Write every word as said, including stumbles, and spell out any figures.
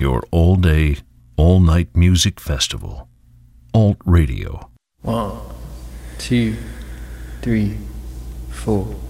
your all-day, all-night music festival. Alt Radio. One, two, three, four.